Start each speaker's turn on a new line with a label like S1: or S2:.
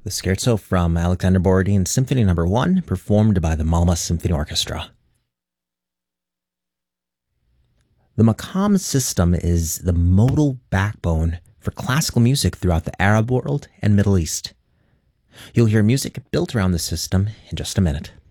S1: The Scherzo from Alexander Borodin's Symphony No. 1, performed by the Malmö Symphony Orchestra. The maqam system is the modal backbone for classical music throughout the Arab world and Middle East. You'll hear music built around the system in just a minute.